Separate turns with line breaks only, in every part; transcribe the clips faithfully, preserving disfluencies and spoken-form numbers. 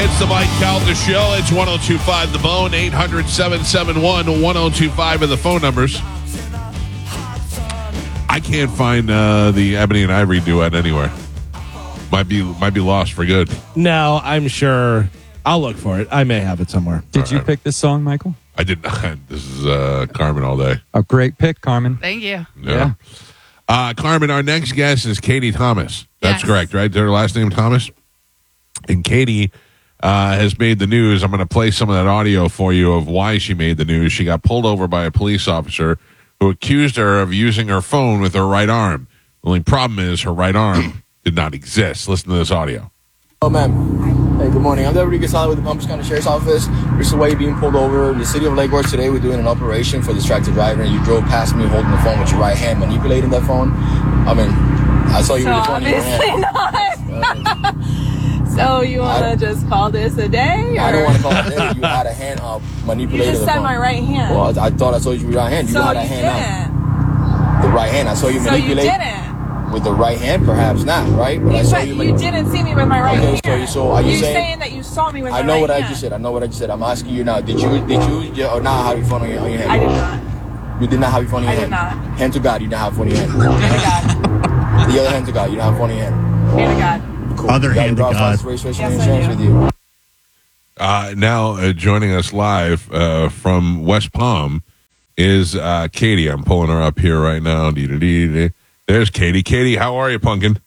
It's the Mike Calta Show. It's one oh two point five The Bone, eight hundred, seven seven one, one oh two five are the phone numbers. I can't find uh, the Ebony and Ivory duet anywhere. Might be might be lost for good.
No, I'm sure. I'll look for it. I may have it somewhere.
Did
All
you
right.
pick this song, Michael?
I did not. This is uh, Carmen all day.
A great pick, Carmen.
Thank you.
Yeah.
Yeah.
Uh, Carmen, our next guest is Katie Thomas. That's
Yes.
correct, right? Is her last name Thomas? And Katie uh, has made the news. I'm going to play some of that audio for you of why she made the news. She got pulled over by a police officer who accused her of using her phone with her right arm. The only problem is her right arm did not exist. Listen to this audio.
Oh, ma'am. Hey, good morning. I'm Deputy Gasala with the Palm Beach County Sheriff's Office. Recently being pulled over in the city of Lake Worth today. We're doing an operation for distracted driver, and you drove past me holding the phone with your right hand, manipulating that phone. I mean, I saw you
So
with the phone in your hand.
obviously not. So you want
I-
to just call this a day? Or?
I don't want to call it that. You had a hand up
You
manipulating
just
the
said
phone.
my right hand.
Well, I, I thought I saw you with your right hand. You
so
had a
you
hand
didn't.
up. The right hand. I saw you
So you
manipulate
didn't.
with the right hand, perhaps not, right? But I
You,
saw
said
you.
you
mani-
didn't see me with my right
Okay,
hand.
so you- so are you
You're
saying-
saying that you saw me with my
I know
right
what I
hand.
just said. I know what I just said. I'm asking you now. Did you? Did you? yeah, Or not have your phone on your, on your hand?
I did not.
You did not have your phone in your
I
hand.
did not.
Hand to God, you didn't have phone in your hand.
Hand to God.
The other hand to God, you don't have phone in your hand.
Hand to God.
Cool.
Other
You got
hand
your
to
driver's
God.
license, registration,
Yes,
and
I
insurance
do.
with you.
Uh, now uh, joining us live uh, from West Palm is uh, Katie. I'm pulling her up here right now. Dee-dee-dee-dee. There's Katie. Katie, how are you, Pumpkin?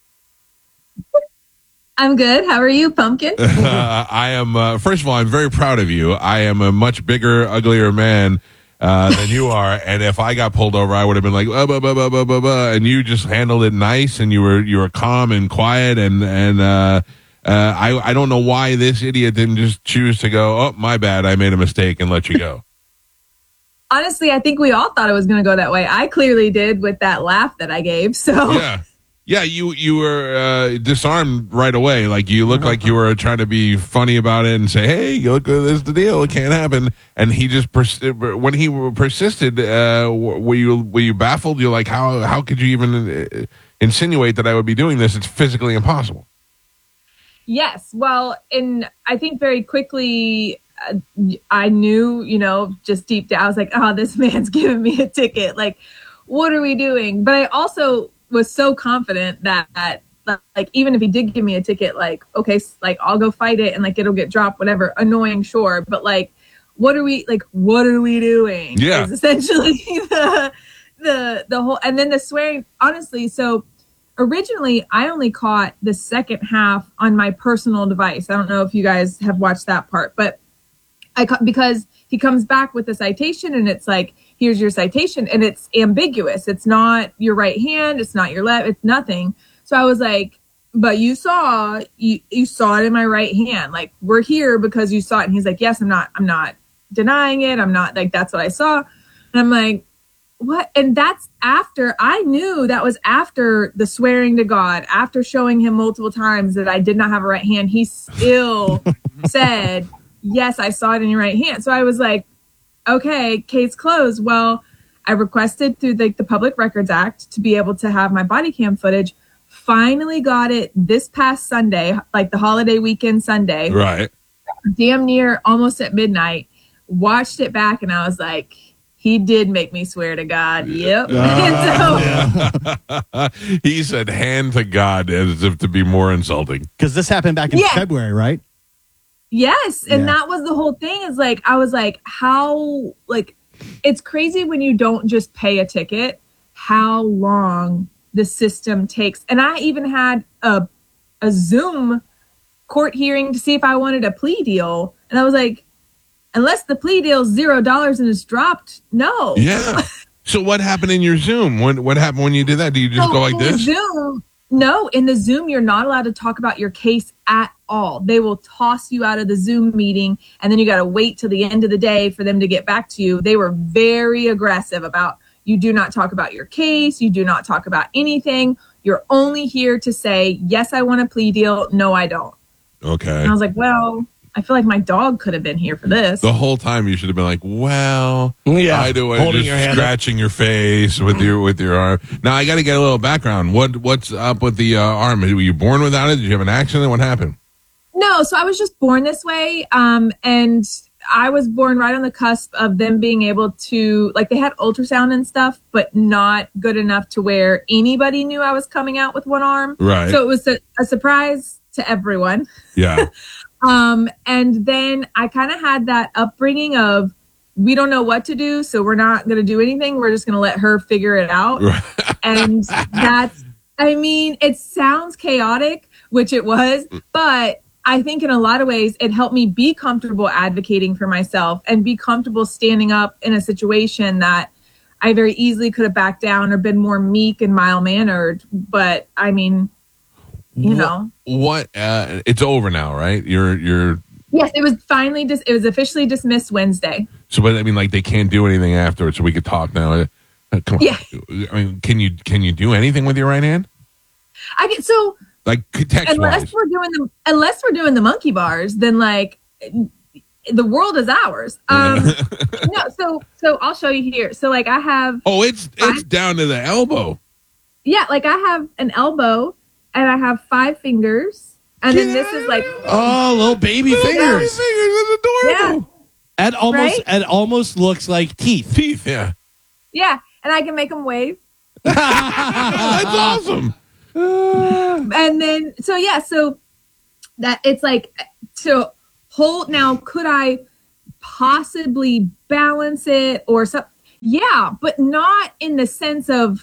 I'm good. How are you, Pumpkin?
uh, I am, uh, first of all, I'm very proud of you. I am a much bigger, uglier man uh, than you are. And if I got pulled over, I would have been like, uh, buh, buh, buh, buh, buh, buh. And you just handled it nice, and you were you were calm and quiet. And, and uh, uh, I, I don't know why this idiot didn't just choose to go, oh, my bad, I made a mistake, and let you go.
Honestly, I think we all thought it was going to go that way. I clearly did with that laugh that I gave. So
Yeah. Yeah, you you were uh, disarmed right away. Like, you looked like you were trying to be funny about it and say, "Hey, look, this is the deal. It can't happen." And he just pers- when he persisted, uh, were you were you baffled? You're like, "How how could you even uh, insinuate that I would be doing this? It's physically impossible."
yes. Well, and I think very quickly uh, I knew, you know, just deep down, I was like, oh, this man's giving me a ticket. Like, what are we doing? But I also was so confident that, that like, even if he did give me a ticket, like, okay, like, I'll go fight it and like, it'll get dropped, whatever. Annoying, sure. But like, what are we, like, what are we doing?
Yeah.
Is essentially the, the, the whole, and then the swearing, honestly. So originally I only caught the second half on my personal device. I don't know if you guys have watched that part, but I caught, because he comes back with the citation and it's like, here's your citation, and it's ambiguous. It's not your right hand. It's not your left. It's nothing. So I was like, but you saw, you, you saw it in my right hand. Like, we're here because you saw it. And he's like, yes, I'm not, I'm not denying it. I'm not, like, that's what I saw. And I'm like, what? And that's after, I knew that was after the swearing to God, after showing him multiple times that I did not have a right hand. He still said, yes, I saw it in your right hand. So I was like, okay, case closed. Well, I requested through the, the Public Records Act to be able to have my body cam footage. Finally got it this past Sunday, like the holiday weekend Sunday.
Right.
Damn near almost at midnight. Watched it back and I was like, he did make me swear to God. Yep.
Uh,
And so,
He said, "Hand to God," as if to be more insulting.
Because this happened back in
Yeah.
February, right?
yes. And
Yeah.
that was the whole thing, is like, I was like, how, like, it's crazy when you don't just pay a ticket, how long the system takes. And I even had a, a Zoom court hearing to see if I wanted a plea deal. And I was like, unless the plea deal is zero dollars and it's dropped, no.
Yeah. So what happened in your Zoom? What what happened when you did that? Do you just
So
go like
in
this?
The Zoom, no, in the Zoom, you're not allowed to talk about your case at all. They will toss you out of the Zoom meeting, and then you got to wait till the end of the day for them to get back to you. They were very aggressive about, you do not talk about your case. You do not talk about anything. You're only here to say, yes, I want a plea deal. No, I don't.
Okay.
And I was like, well, I feel like my dog could have been here for this.
The whole time you should have been like, well,
Yeah,
I do it,
holding
just
your hand up.
scratching your face with your with your arm. Now I got to get a little background. What what's up with the uh, arm? Were you born without it? Did you have an accident? What happened?
No, so I was just born this way. Um, and I was born right on the cusp of them being able to, like, they had ultrasound and stuff, but not good enough to where anybody knew I was coming out with one arm.
Right.
So it was a, a surprise to everyone.
Yeah.
um, and then I kind of had that upbringing of, we don't know what to do, so we're not going to do anything. We're just going to let her figure it out.
Right.
And that's, I mean, it sounds chaotic, which it was, but I think in a lot of ways it helped me be comfortable advocating for myself and be comfortable standing up in a situation that I very easily could have backed down or been more meek and mild mannered. But I mean, you know,
what? Uh, it's over now, right? You're you're.
Yes, it was finally dis- it was officially dismissed Wednesday.
So, but I mean, like they can't do anything afterwards, so we could talk now. Uh, come on.
Yeah.
I mean, can you can you do anything with your right hand?
I get so.
Like text
Unless
wise.
we're doing the unless we're doing the monkey bars, then like the world is ours. Um, no, so so I'll show you here. So like I have
Oh, it's it's
I,
down to the elbow.
Yeah, like I have an elbow and I have five fingers, and then this is like
Oh, little baby
Little
fingers.
baby fingers. That's adorable.
yeah,
It almost
Right?
it almost looks like teeth.
Teeth. Yeah.
yeah, and I can make them wave.
That's awesome.
And then so yeah, so that it's like to hold now. Could I possibly balance it or something? Yeah, but not in the sense of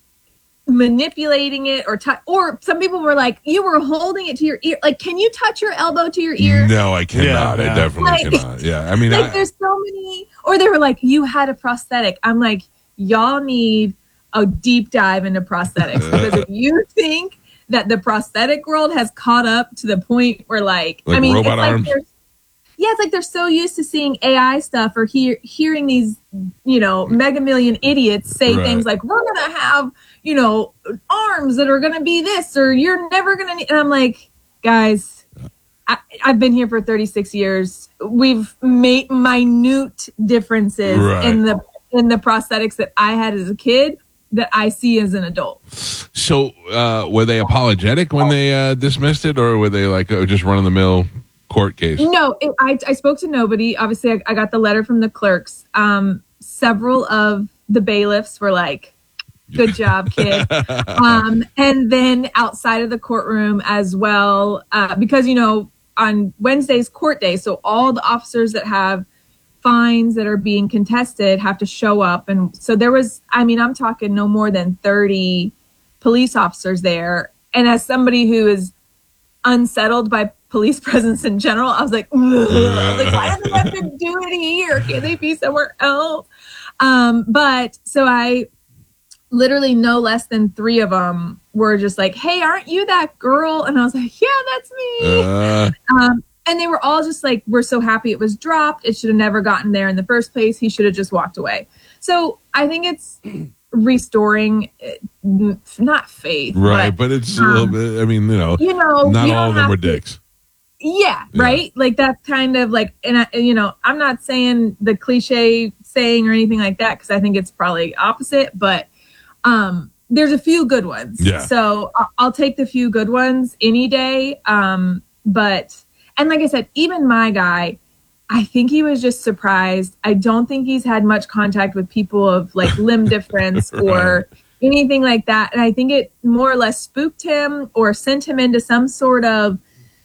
manipulating it or touch. Or some people were like, you were holding it to your ear. Like, can you touch your elbow to your ear?
No, I cannot.
Yeah,
I
yeah.
definitely
Like-
cannot. Yeah. I mean,
Like,
I,
there's so many. Or they were like, you had a prosthetic. I'm like, y'all need a deep dive into prosthetics because if you think that the prosthetic world has caught up to the point where, like,
Like
I mean,
robot
it's like
arms?
they're- yeah, it's like they're so used to seeing A I stuff or hear, hearing these, you know, mega million idiots say
Right.
things like, we're going to have, you know, arms that are going to be this or you're never going to need. And I'm like, guys, I, I've been here for thirty-six years. We've made minute differences
Right.
in the in the prosthetics that I had as a kid that I see as an adult.
so uh, were they apologetic when they uh, dismissed it, or were they like oh, just run of the mill court case?
No, it, I, I spoke to nobody. Obviously, I, I got the letter from the clerks. Um, several of the bailiffs were like, good job, kid. um, and then outside of the courtroom as well, uh, because, you know, on Wednesday's court day, so all the officers that have fines that are being contested have to show up. And so there was, I mean, I'm talking no more than thirty police officers there. And as somebody who is unsettled by police presence in general, I was like, ugh. I was like, why do they have to do it here? Can't they be somewhere else? Um, but so I literally no less than three of them were just like, hey, aren't you that girl? And I was like, yeah, that's me.
Uh,
Um, and they were all just like, we're so happy it was dropped. It should have never gotten there in the first place. He should have just walked away. So I think it's restoring, uh, not faith,
right,
but,
but it's a
um,
little bit. I mean, you know,
you know,
not
you
all
don't
of them
have
were
to-
dicks.
Yeah,
Yeah.
right. Like that's kind of like, and I, you know, I'm not saying the cliche saying or anything like that because I think it's probably opposite, but um, there's a few good ones.
Yeah.
So I'll, I'll take the few good ones any day. Um, but and like I said, even my guy, I think he was just surprised. I don't think he's had much contact with people of like limb difference or anything like that, and I think it more or less spooked him or sent him into some sort of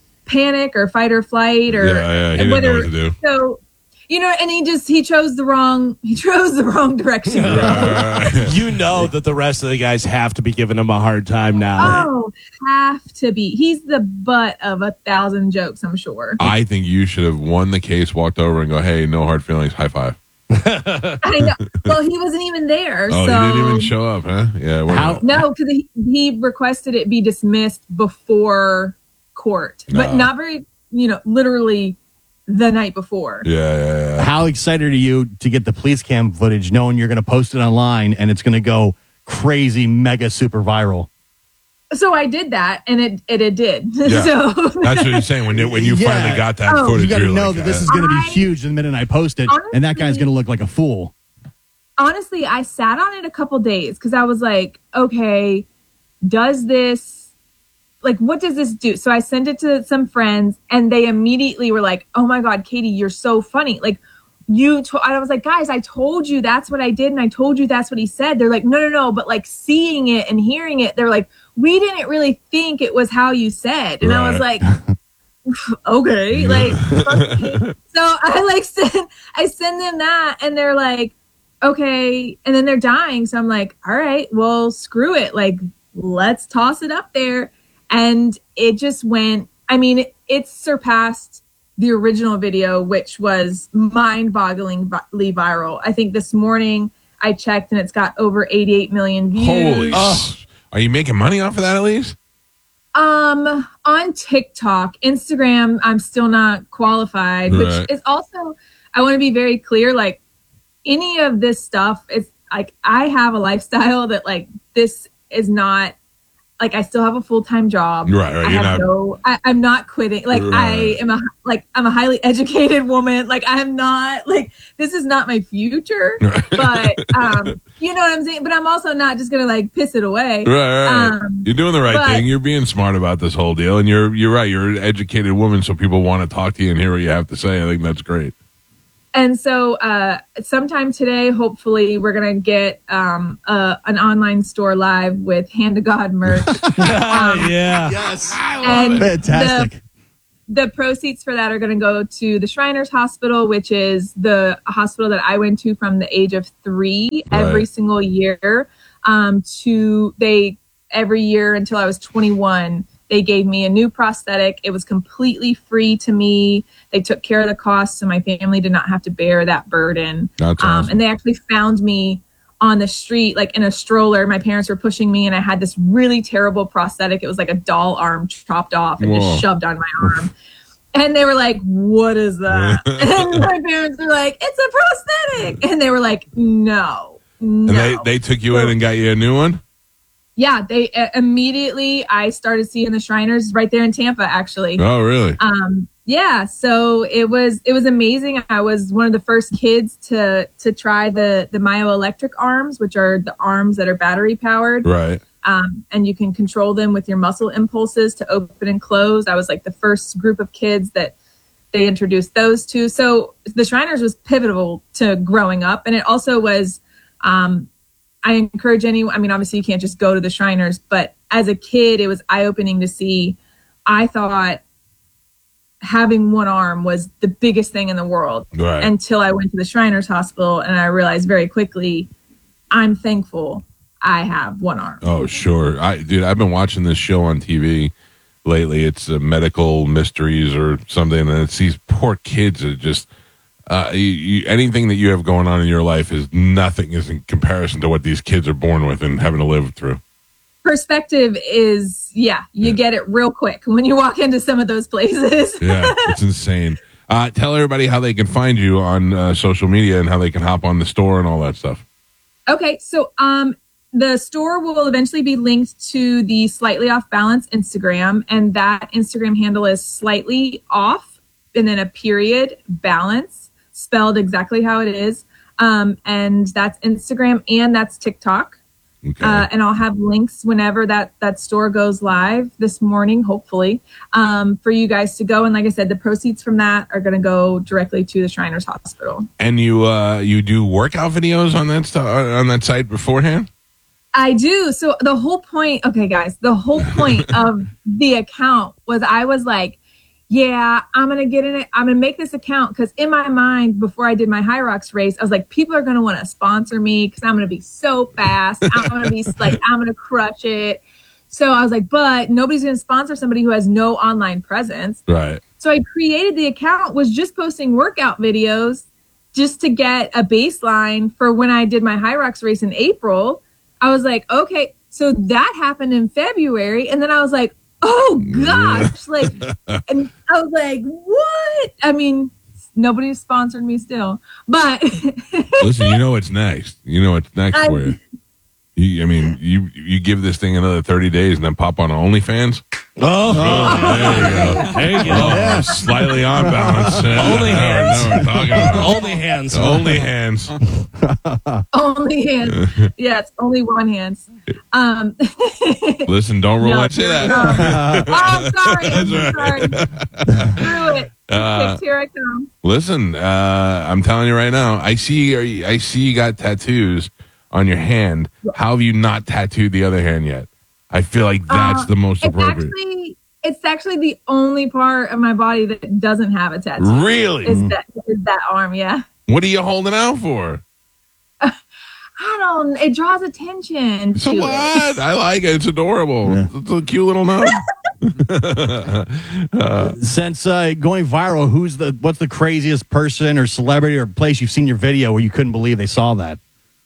panic or fight or flight or
Yeah, yeah, he didn't know what to do.
So, you know, and he just he chose the wrong he chose the wrong direction.
You know that the rest of the guys have to be giving him a hard time now.
Oh, have to be. He's the butt of a thousand jokes, I'm sure.
I think you should have won the case, walked over, and go, "Hey, no hard feelings, high five."
I know. Well, he wasn't even there.
Oh,
so
he didn't even show up, huh? Yeah. we're-
How-
no, because he, he requested it be dismissed before court, but
No.
not very, you know, literally the night before.
Yeah, yeah, yeah.
How excited are you to get the police cam footage knowing you're going to post it online and it's going to go crazy, mega, super viral?
So I did that, and it it, it did.
Yeah.
So
That's what you're saying. When you, when you
Yeah.
finally got that
Oh,
footage,
You got to
you're
know
like,
that this
uh,
is going to be
I-
huge the minute I post it, and that guy's
Honestly-
going to look like a fool.
honestly, I sat on it a couple days because I was like, okay, does this like, what does this do? So I sent it to some friends and they immediately were like, oh my God, Katie, you're so funny. Like you, to- I was like, guys, I told you that's what I did. And I told you that's what he said. They're like, no, no, no. But like seeing it and hearing it, they're like, we didn't really think it was how you said. And
Right.
I was like, okay. Like, so I like send, I send them that and they're like, okay. And then they're dying. So I'm like, all right, well, screw it. Like, let's toss it up there. And it just went, I mean, it, it surpassed the original video, which was mind-bogglingly viral. I think this morning I checked and it's got over eighty-eight million views.
Holy sh- Are you making money off of that at least?
Um, on TikTok, Instagram, I'm still not qualified, which
Right.
is also, I want to be very clear, like any of this stuff, it's like, I have a lifestyle that like, this is not, like I still have a full-time job.
Right, right.
I
You're
have
not-
no, I, I'm not quitting. Like I
Right.
am a, like, I'm a highly educated woman. Like I'm not like, this is not my future, but, um, you know what I'm saying? But I'm also not just going to like piss it away.
Right, right.
Um,
You're doing the right
but-
thing. You're being smart about this whole deal, and you're you're right. You're an educated woman, so people want to talk to you and hear what you have to say. I think that's great.
And so uh, sometime today, hopefully, we're going to get um, uh, an online store live with Hand to God merch.
yeah.
Yes.
and
Fantastic.
The, the proceeds for that are going to go to the Shriners Hospital, which is the hospital that I went to from the age of three every
Right.
single year. Um, to they every year until I was twenty-one. They gave me a new prosthetic. It was completely free to me. They took care of the cost, so my family did not have to bear that burden.
That's
Um,
awesome.
and they actually found me on the street, like in a stroller. My parents were pushing me, and I had this really terrible prosthetic. It was like a doll arm chopped off and
Whoa.
just shoved on my arm. And they were like, what is that? And my parents were like, it's a prosthetic. And they were like, no, no.
And they, they took you in and got you a new one?
yeah, they uh, immediately, I started seeing the Shriners right there in Tampa, actually.
Oh, really?
Um, yeah, so it was it was amazing. I was one of the first kids to to try the the myoelectric arms, which are the arms that are battery powered.
Right.
Um, and you can control them with your muscle impulses to open and close. I was like the first group of kids that they introduced those to. So the Shriners was pivotal to growing up, and it also was. Um, I encourage anyone. I mean, obviously, you can't just go to the Shriners, but as a kid, it was eye opening to see. I thought having one arm was the biggest thing in the world
Right.
until I went to the Shriners Hospital, and I realized very quickly, I'm thankful I have one arm.
Oh, sure. I dude, I've been watching this show on T V lately. It's uh, medical mysteries or something, and it's these poor kids that just uh, you, you, anything that you have going on in your life is nothing is in comparison to what these kids are born with and having to live through.
Perspective is, yeah, you
Yeah.
get it real quick when you walk into some of those places.
Yeah, it's insane. Uh, tell everybody how they can find you on uh, social media and how they can hop on the store and all that stuff.
Okay, so um, the store will eventually be linked to the Slightly Off Balance Instagram, and that Instagram handle is slightly off and then a period balance, spelled exactly how it is. Um, and that's Instagram and that's TikTok.
Okay.
Uh, and I'll have links whenever that, that store goes live this morning, hopefully, um, for you guys to go. And like I said, the proceeds from that are going to go directly to the Shriners Hospital.
and you uh, you do workout videos on that stuff on that site beforehand?
I do. So the whole point, okay, guys, the whole point of the account was I was like, yeah, I'm going to get in it. I'm going to make this account because in my mind, before I did my High Rocks race, I was like, people are going to want to sponsor me because I'm going to be so fast. I'm going to be like, I'm going to crush it. So I was like, but nobody's going to sponsor somebody who has no online presence.
Right.
So I created the account, was just posting workout videos just to get a baseline for when I did my High Rocks race in April. I was like, okay, so that happened in February. And then I was like, oh gosh, like, and I was like, what? I mean, nobody's sponsored me still, but
Listen, you know what's next. You know what's next
I-
for you. you. I mean, you you give this thing another thirty days and then pop on OnlyFans.
Oh,
There you go.
there you go.
Oh, slightly on balance.
Only hands.
I don't know what we're talking about.
Only hands.
Only hands.
Only hands. Yes, only one hands. Um,
Listen, don't rule
No,
out. Say that.
no. Oh, I'm sorry. I'm
That's
sorry. Screw it.
Uh,
Here I come.
Listen, uh, I'm telling you right now. I see. I see you got tattoos on your hand. How have you not tattooed the other hand yet? I feel like that's
Uh,
the most
It's
appropriate.
actually, it's actually the only part of my body that doesn't have a tattoo.
Really?
Is that is that arm? Yeah.
What are you holding out for?
I don't. It draws attention.
So
to it.
what? I like it. It's adorable. It's a cute little note.
Since uh, going viral, who's the what's the craziest person or celebrity or place you've seen your video where you couldn't believe they saw that?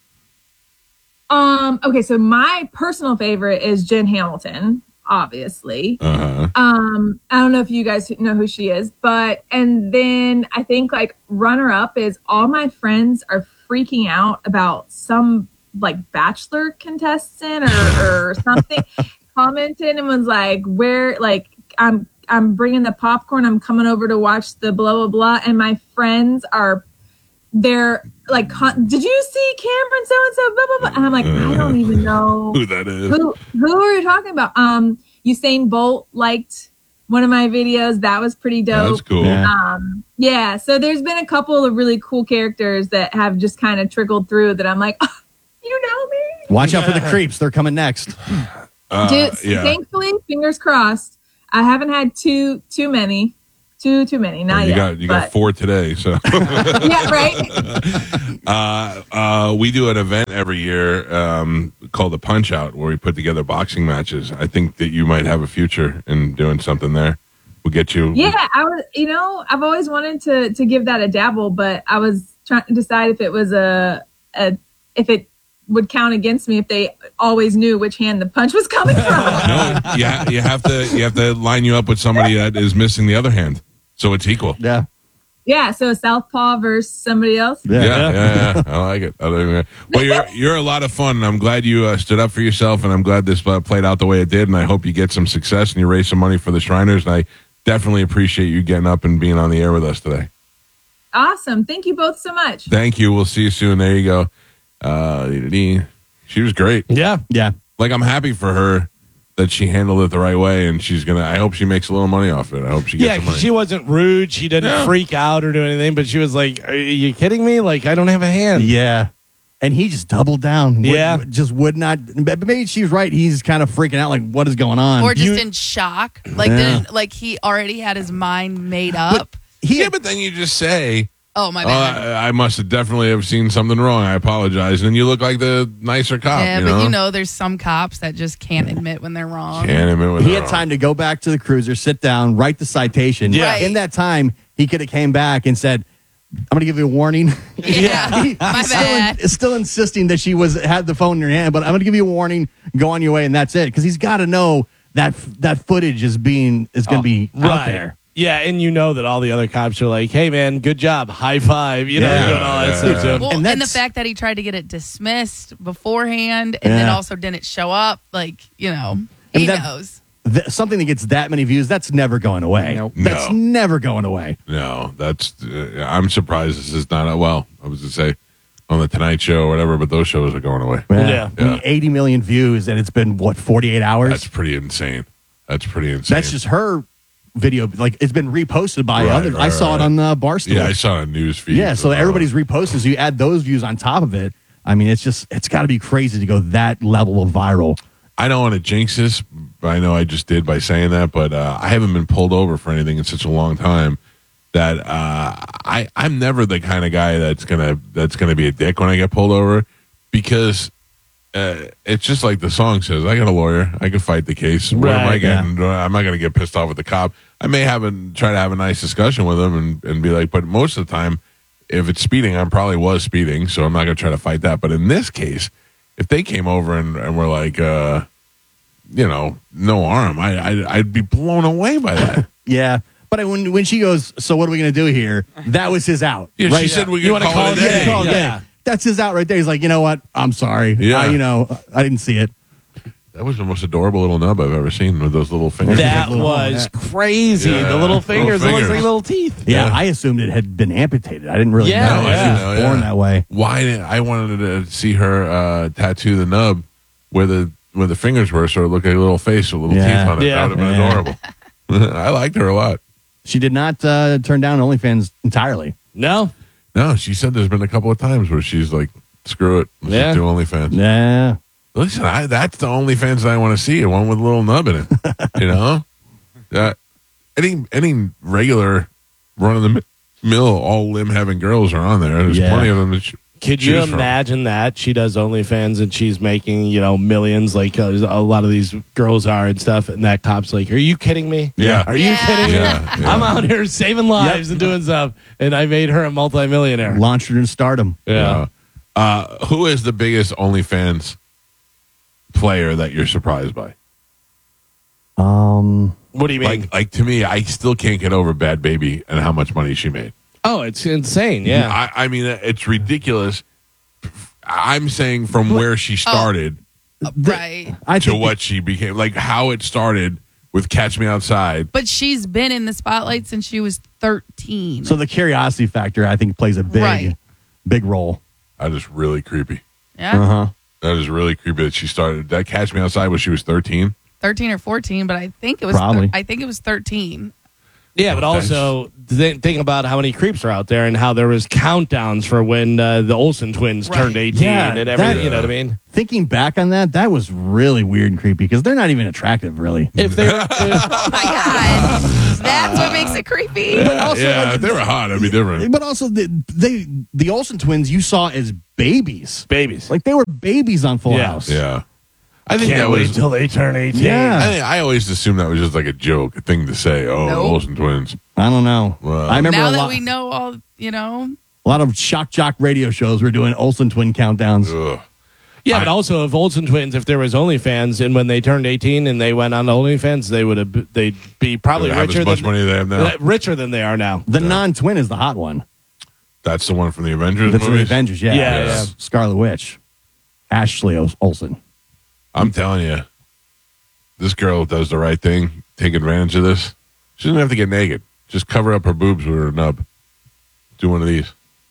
Um. Okay. So my personal favorite is Jen Hamilton. Obviously.
Uh-huh.
Um. I don't know if you guys know who she is, but and then I think like runner up is all my friends are freaking out about some like Bachelor contestant or, or something. Commented and was like, "Where like I'm I'm bringing the popcorn. I'm coming over to watch the blah blah blah." And my friends are they're like, con- "Did you see Cameron so and so?" Blah blah blah. And I'm like, I don't even know
Who that is?
who who are you talking about. Um, Usain Bolt liked one of my videos. That was pretty dope.
That's cool.
Yeah.
Um, yeah. So there's been a couple of really cool characters that have just kind of trickled through that I'm like, oh, you know me.
Watch out for the creeps. They're coming next.
Uh,
Dude,
yeah.
thankfully, fingers crossed. I haven't had too too many, too too many. Not
you
yet.
got you got
but-
four today. So
Yeah, right.
uh, uh, we do an event every year um, called the Punch Out, where we put together boxing matches. I think that you might have a future in doing something there. We'll get you.
Yeah, I was. You know, I've always wanted to to give that a dabble, but I was trying to decide if it was a a if it would count against me if they always knew which hand the punch was coming from.
No, yeah, you have to you have to line you up with somebody that is missing the other hand, so it's equal.
Yeah.
Yeah, so a southpaw versus somebody else.
Yeah, yeah, yeah. I like it. I like it. Well, you're you're a lot of fun, and I'm glad you uh, stood up for yourself, and I'm glad this uh, played out the way it did, and I hope you get some success and you raise some money for the Shriners, and I definitely appreciate you getting up and being on the air with us today.
Awesome. Thank you both so much.
Thank you. We'll see you soon. There you go. Uh, she was great.
Yeah.
Yeah.
Like, I'm happy for her that she handled it the right way, and she's gonna. I hope she makes a little money off it. I hope she gets
Yeah,
some money.
she wasn't rude. She didn't
Yeah.
freak out or do anything, but she was like, are you kidding me? Like, I don't have a hand.
Yeah. And he just doubled down. Would-
Yeah.
just would not. But maybe she's right. He's kind of freaking out. Like, what is going on?
Or just
You-
in shock. Like
Yeah.
didn't like he already had his mind made up.
he
yeah, but then you just say,
oh my
oh,
bad.
I, I must have definitely have seen something wrong. I apologize. And then you look like the nicer cop.
yeah,
you
but
know?
you know there's some cops that just can't admit when they're wrong.
Can't admit when
he
they're
had
wrong.
time to go back to the cruiser, sit down, write the citation.
Yeah.
Right.
In that time, he could have came back and said, "I'm going to give you a warning."
Yeah.
He-
My
he's still,
bad.
in- still insisting that she was had the phone in her hand, but I'm going to give you a warning. Go on your way, and that's it. Because he's got to know that that footage is being is going to be out
Right.
there.
Yeah, and you know that all the other cops are like, hey, man, good job. High five. You know,
Yeah.
doing all that
Yeah.
stuff. too.
Well,
And
and, the
that's-
fact that he tried to get it dismissed beforehand and then
Yeah.
also didn't show up, like, you know,
I
he
mean, that-
knows.
Th- something that gets that many views, that's never going away.
Nope.
That's
No.
never going away.
No, that's. Uh, I'm surprised this is not. Well, I was to say on the Tonight Show or whatever, but those shows are going away.
Yeah.
I mean, eighty million views, and it's been, what, forty-eight hours?
That's pretty insane. That's pretty insane.
That's just her video. Like, it's been reposted by
Right,
other. I
right,
saw
right.
it on the Barstool.
Yeah, I saw a news feed.
Yeah, so
Uh,
everybody's reposted. So you add those views on top of it. I mean, it's just, it's got to be crazy to go that level of viral.
I don't want to jinx this. But I know I just did by saying that, but uh, I haven't been pulled over for anything in such a long time that uh, I I'm never the kind of guy that's gonna that's gonna be a dick when I get pulled over, because uh, it's just like the song says. I got a lawyer. I can fight the case. What am I
Right,
getting? I'm not gonna get pissed off with the cop. I may have a try to have a nice discussion with him and, and be like, but most of the time, if it's speeding, I probably was speeding, so I'm not gonna try to fight that. But in this case, if they came over and, and were like, uh, you know, no arm, I, I I'd be blown away by that.
Yeah. But when when she goes, so what are we going to do here? That was his out.
Yeah,
right?
she said we
You
could
wanna
call,
call
it
it
a
a
day.
day?
Call it a
Yeah.
day. That's his out right there. He's like, you know what? I'm sorry.
Yeah.
I, you know, I didn't see it.
That was the most adorable little nub I've ever seen with those little fingers.
That
Little-
was crazy.
Yeah.
The little fingers,
Little
it looks
fingers.
like little teeth.
Yeah,
Yeah.
I assumed it had been amputated. I didn't really
Yeah,
know.
No, I
She
didn't
was
know,
born
yeah.
that way.
Why did I wanted to see her uh, tattoo the nub where the where the fingers were, so it looked like a little face with little
Yeah.
teeth on it.
Yeah.
That would have been adorable. I liked her a lot.
She did not uh, turn down OnlyFans entirely.
No?
No, she said there's been a couple of times where she's like, "Screw it, let's
Yeah.
just do OnlyFans."
Yeah.
Listen, I, that's the OnlyFans that I want to see. One with a little nub in it. You know, uh, any any regular run of the mill, all limb having girls are on there. There's
Yeah.
plenty of them. To ch-
Could you
choose from.
imagine that she does OnlyFans and she's making, you know, millions like uh, a lot of these girls are and stuff, and that cop's like, "Are you kidding me?
Yeah.
Are you
Yeah.
kidding
Yeah,
me?
yeah.
I'm out here saving lives and doing stuff, and I made her a multimillionaire."
Launched her in stardom.
Yeah.
Uh, who is the biggest OnlyFans player that you're surprised by?
Um,
What do you mean?
Like, like to me, I still can't get over Bad Baby and how much money she made.
oh, it's insane. Yeah.
I, I mean, it's ridiculous. I'm saying from where she started
Right.
I
to
think
what she became, like how it started with Catch Me Outside.
But she's been in the spotlight since she was thirteen.
so. The curiosity factor, I think, plays a big,
Right.
big role.
That is really creepy.
yeah.
Uh huh.
That is really creepy that she started. That Catch Me Outside when she was thirteen.
thirteen or fourteen, but I think it was
Probably.
I think it was thirteen.
Yeah, but
Okay.
also th- think about how many creeps are out there and how there was countdowns for when uh, the Olsen twins
Right.
turned eighteen
Yeah,
and everything.
that-
You know what I mean?
Thinking back on that, that was really weird and creepy because they're not even attractive, really.
If they were, if-
Oh my god. That's what makes it creepy.
Also,
yeah,
like,
if they were hot, it'd be different.
But also, the, they the Olsen twins you saw as babies,
babies,
like they were babies on Full
Yeah.
House.
Yeah, I think
can't
that
wait
was.
till they turn eighteen.
Yeah.
I, think, I always assumed that was just like a joke, a thing to say. Oh,
Nope.
Olsen twins.
I don't know.
Well,
I remember
now
a
that
lot,
we know all, you know,
a lot of shock jock radio shows were doing Olsen twin countdowns.
Ugh.
Yeah,
I-
but also if Olsen twins, if there was OnlyFans, and when they turned eighteen and they went on OnlyFans, they would have they'd be probably
They have
richer
as much
than
money as they have now.
uh, richer than they are now.
The non-twin is the hot one.
That's the one from the Avengers
That's the
movies.
Avengers, yeah.
Yeah,
It's
yeah.
Scarlet Witch, Ashley Ol- Olsen.
I'm telling you, this girl does the right thing. Take advantage of this. She doesn't have to get naked. Just cover up her boobs with her nub. Do one of these.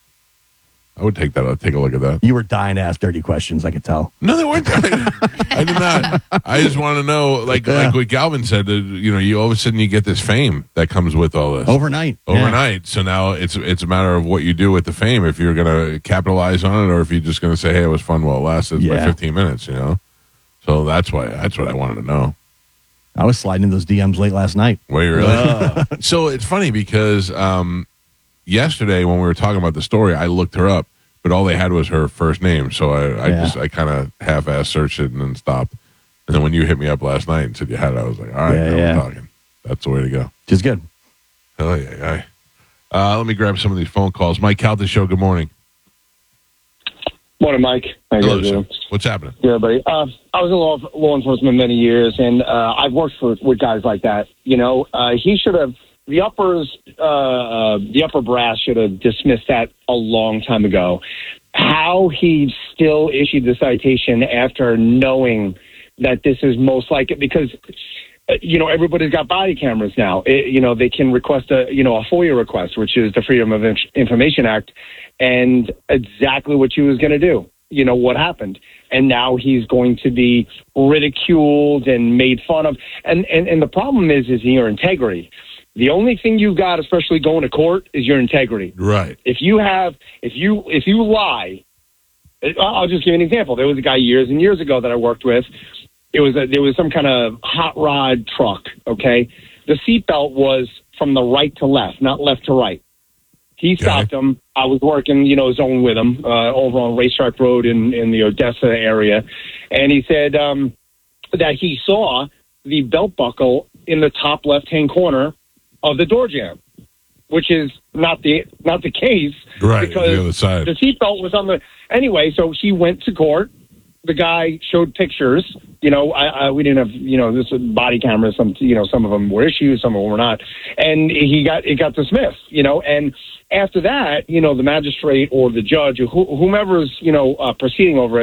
I would take that. I'd take a look at that.
You were dying to ask dirty questions, I could tell.
No, they weren't. I did not. I just want to know, like,
Yeah.
like what Galvin said. That, you know, you all of a sudden you get this fame that comes with all this
Overnight.
overnight. So now it's it's a matter of what you do with the fame. If you're going to capitalize on it, or if you're just going to say, "Hey, it was fun while it lasted by
Yeah.
fifteen minutes." You know. So that's why. That's what I wanted to know.
Yeah. I was sliding in those D Ms late last night.
Were you really? So it's funny because um, yesterday when we were talking about the story, I looked her up, but all they had was her first name. So I, I
Yeah.
just I kind of half-ass searched it and then stopped. And then when you hit me up last night and said you had it, I was like, all right,
Yeah,
now
yeah.
we're talking. That's the way to go.
Which is good.
Hell yeah, yeah. Uh, let me grab some of these phone calls. Mike Calta Show, good morning.
Morning, Mike. How you
Hello,
guys doing?
sir. What's happening?
Yeah, buddy. Uh, I was in law, law enforcement many years, and uh, I've worked for, with guys like that. You know, uh, he should have the uppers, uh, uh, the upper brass should have dismissed that a long time ago. How he still issued the citation after knowing that this is most likely because. Uh, you know, everybody's got body cameras now. It, you know, they can request a, you know, a FOIA request, which is the Freedom of In- Information Act, and exactly what she was going to do. You know, what happened. And now he's going to be ridiculed and made fun of. And, and, and the problem is, is your integrity. The only thing you've got, especially going to court, is your integrity.
Right.
If you have, if you, if you lie, I'll just give you an example. There was a guy years and years ago that I worked with. It was a, there was some kind of hot rod truck. Okay, the seatbelt was from the right to left, not left to right. He stopped him. I was working, you know, zone with him uh, over on Racetrack Road in in the Odessa area, and he said um, that he saw the belt buckle in the top left hand corner of the door jamb, which is not the not the case.
Right,
because
the other side.
the seatbelt was on the anyway. So he went to court. The guy showed pictures. You know, I, I, we didn't have, you know, this body cameras. Some, you know, some of them were issued, some of them were not, and he got it got dismissed. You know, and after that, you know, the magistrate or the judge or wh- whomever's, you know, uh, proceeding over it,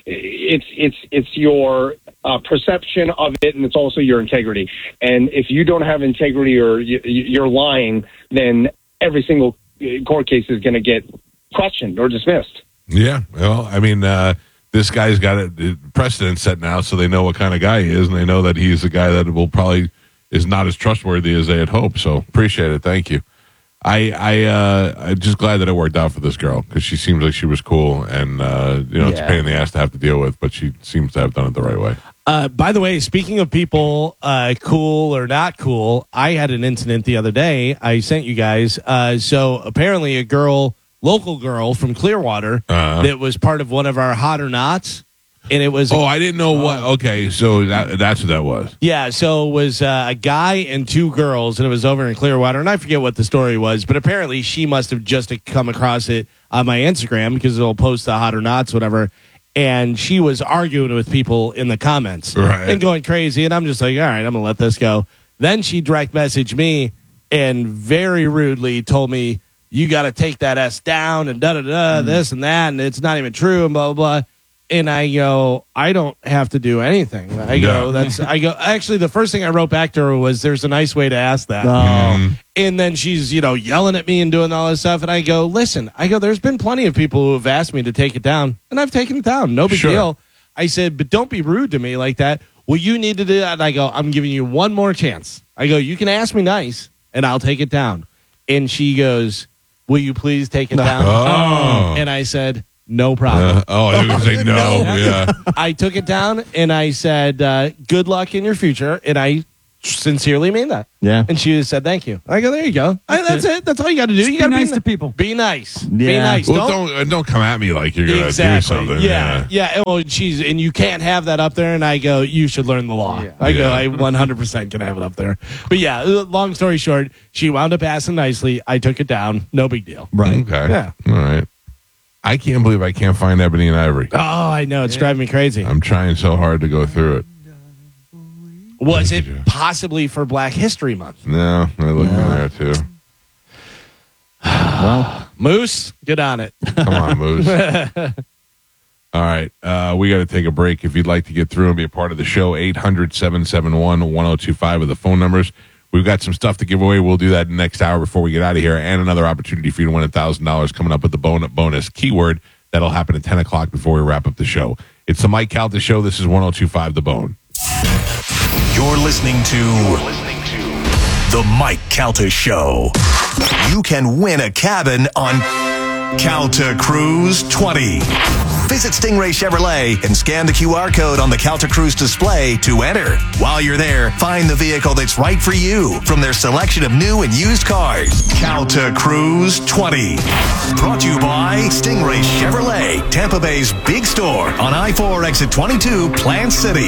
it's it's it's your uh, perception of it, and it's also your integrity. And if you don't have integrity or you, you're lying, then every single court case is going to get questioned or dismissed.
Yeah, well, I mean, uh, this guy's got a precedent set now, so they know what kind of guy he is, and they know that he's a guy that will probably is not as trustworthy as they had hoped. So appreciate it. Thank you. I I uh, I'm just glad that it worked out for this girl because she seems like she was cool, and uh, you know, it's a
Yeah.
pain in the ass to have to deal with, but she seems to have done it the right way.
Uh, by the way, speaking of people uh, cool or not cool, I had an incident the other day. I sent you guys. Uh, so apparently, a girl, local girl from Clearwater,
Uh-huh.
that was part of one of our hot or nots, and it was
Oh, I didn't know what. Okay, so that that's what that was.
yeah. So it was uh, a guy and two girls, and it was over in Clearwater, and I forget what the story was, but apparently she must have just come across it on my Instagram because it'll post the hot or nots, whatever. And she was arguing with people in the comments
Right.
and going crazy. And I'm just like, all right, I'm going to let this go. Then she direct messaged me and very rudely told me, you got to take that S down and da da da, this and that. And it's not even true and blah, blah, blah. And I go, I don't have to do anything. I go,
Yeah.
that's, I go, actually, the first thing I wrote back to her was, there's a nice way to ask that.
Mm.
And then she's, you know, yelling at me and doing all this stuff. And I go, listen, I go, there's been plenty of people who have asked me to take it down, and I've taken it down. No big
Sure.
deal. I said, but don't be rude to me like that. Well, you need to do that. And I go, I'm giving you one more chance. I go, you can ask me nice, and I'll take it down. And she goes, will you please take it down?
Oh.
And I said, no problem.
Uh, oh, I was going to say no. Yeah.
I took it down, and I said, uh, good luck in your future. And I sincerely mean that.
Yeah.
And she said, thank you. I go, there you go. I, that's it. That's all you got to do. You
be
got
nice
be
to people.
Be nice. Be
Yeah.
nice.
Well,
don't,
don't uh, don't come at me like you're going to
exactly.
do something.
Yeah. Yeah. And, well, she's and you can't have that up there. And I go, you should learn the law. I go,
Yeah.
I one hundred percent can have it up there. But yeah, long story short, she wound up asking nicely. I took it down. No big deal.
Right.
Okay.
Yeah.
All right. I can't believe I can't find Ebony and Ivory.
Oh, I know. It's driving me crazy.
I'm trying so hard to go through it.
Was
Thank
it
you.
possibly for Black History Month?
No, I look in there too.
Well,
Moose, get on it.
Come on, Moose. All right. Uh, we got to take a break. If you'd like to get through and be a part of the show, eight hundred, seven seven one, one oh two five are the phone numbers. We've got some stuff to give away. We'll do that next hour before we get out of here, and another opportunity for you to win one thousand dollars coming up with the bon- bonus keyword. That'll happen at ten o'clock before we wrap up the show. It's the Mike Calta Show. This is one oh two five The Bone.
You're listening to The Mike Calta Show. You can win a cabin on Calta Cruise twenty. Visit Stingray Chevrolet and scan the Q R code on the Calta Cruise display to enter. While you're there, find the vehicle that's right for you from their selection of new and used cars. Calta Cruise twenty. Brought to you by Stingray Chevrolet, Tampa Bay's big store on I four exit twenty-two, Plant City.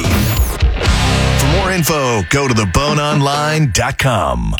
For more info, go to the bone online dot com.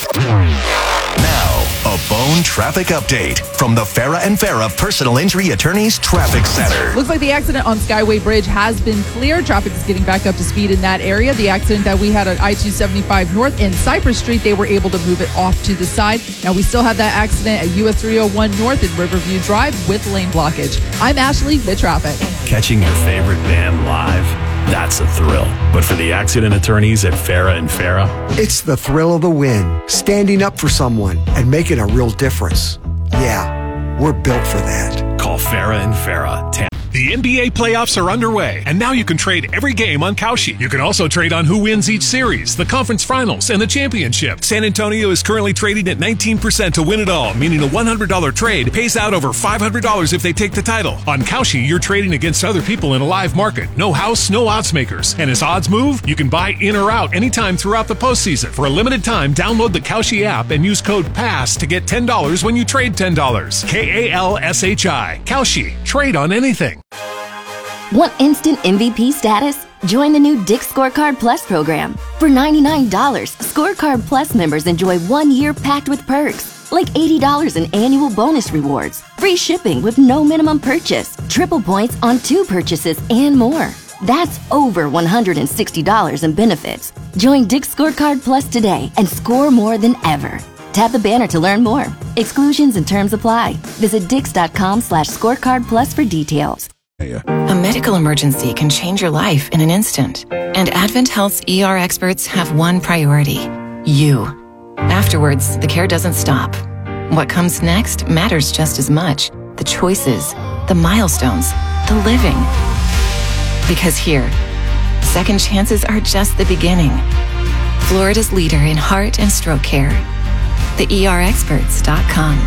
Now, a Bone traffic update from the Farah and Farah Personal Injury Attorneys Traffic Center.
Looks like the accident on Skyway Bridge has been cleared. Traffic is getting back up to speed in that area. The accident that we had at I two seventy-five North and Cypress Street, they were able to move it off to the side. Now we still have that accident at U S three oh one North and Riverview Drive with lane blockage. I'm Ashley with traffic.
Catching your favorite band live, that's a thrill. But for the accident attorneys at Farah and Farah,
it's the thrill of the win, standing up for someone and making a real difference. Yeah, we're built for that.
call Farah and Farah. ten
The N B A playoffs are underway, and now you can trade every game on Kalshi. You can also trade on who wins each series, the conference finals, and the championship. San Antonio is currently trading at nineteen percent to win it all, meaning a one hundred dollars trade pays out over five hundred dollars if they take the title. On Kalshi, you're trading against other people in a live market. No house, no odds makers. And as odds move, you can buy in or out anytime throughout the postseason. For a limited time, download the Kalshi app and use code PASS to get ten dollars when you trade ten dollars. K A L S H I. Kalshi. Trade on anything.
Want instant M V P status? Join the new Dick's Scorecard Plus program. For ninety-nine dollars, Scorecard Plus members enjoy one year packed with perks, like eighty dollars in annual bonus rewards, free shipping with no minimum purchase, triple points on two purchases, and more. That's over one hundred sixty dollars in benefits. Join Dick's Scorecard Plus today and score more than ever. Tap the banner to learn more. Exclusions and terms apply. Visit dix.com slash scorecard plus for details.
Yeah.
A medical emergency can change your life in an instant. And Advent Health's E R experts have one priority: you. Afterwards, the care doesn't stop. What comes next matters just as much. The choices, the milestones, the living. Because here, second chances are just the beginning. Florida's leader in heart and stroke care. the E R experts dot com.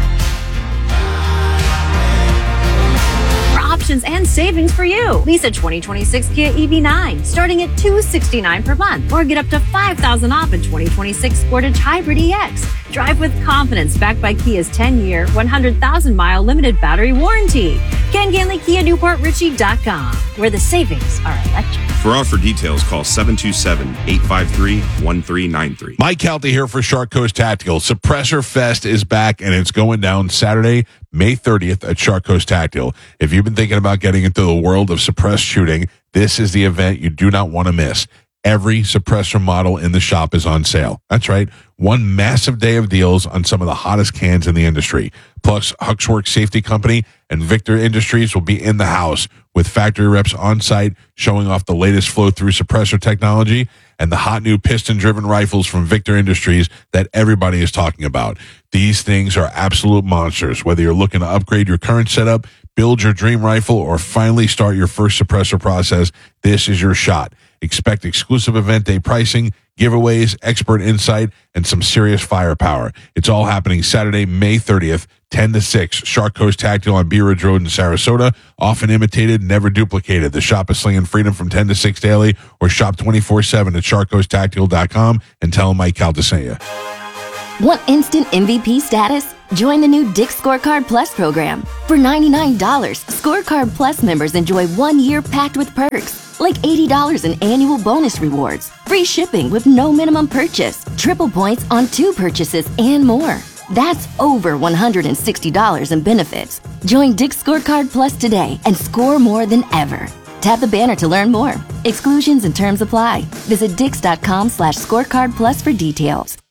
Options and savings for you. Lease a twenty twenty-six Kia E V nine starting at two hundred sixty-nine dollars per month, or get up to five thousand dollars off in twenty twenty-six Sportage Hybrid E X. Drive with confidence, backed by Kia's ten-year, one hundred thousand mile limited battery warranty. Ken Ganley, Kia Newport Richie dot com, where the savings are electric.
For offer details, call seven two seven, eight five three, one three nine three.
Mike Calta here for Shark Coast Tactical. Suppressor Fest is back, and it's going down Saturday, May thirtieth at Shark Coast Tactical. If you've been thinking about getting into the world of suppressed shooting, this is the event you do not want to miss. Every suppressor model in the shop is on sale. That's right. One massive day of deals on some of the hottest cans in the industry. Plus, Huxworks Safety Company and Victor Industries will be in the house with factory reps on site showing off the latest flow-through suppressor technology and the hot new piston-driven rifles from Victor Industries that everybody is talking about. These things are absolute monsters. Whether you're looking to upgrade your current setup, build your dream rifle, or finally start your first suppressor process, this is your shot. Expect exclusive event day pricing, giveaways, expert insight, and some serious firepower. It's all happening Saturday, May thirtieth, ten to six. Shark Coast Tactical on Bee Ridge Road in Sarasota. Often imitated, never duplicated. The shop is slinging freedom from ten to six daily, or shop twenty-four seven at shark coast tactical dot com and tell them Mike Calta sent you.
Want instant M V P status? Join the new Dick's Scorecard Plus program. For ninety-nine dollars, Scorecard Plus members enjoy one year packed with perks, like eighty dollars in annual bonus rewards, free shipping with no minimum purchase, triple points on two purchases, and more. That's over one hundred sixty dollars in benefits. Join Dick's Scorecard Plus today and score more than ever. Tap the banner to learn more. Exclusions and terms apply. Visit dix dot com slash scorecard plus for details.